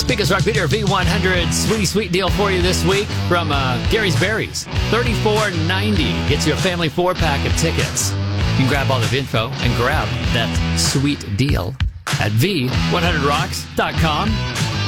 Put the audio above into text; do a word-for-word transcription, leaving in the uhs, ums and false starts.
Speakers Rock Video V one hundred sweetie sweet deal for you this week from uh, Gary's Berries. thirty-four ninety gets you a family four-pack of tickets. You can grab all the info and grab that sweet deal at V one hundred rocks dot com.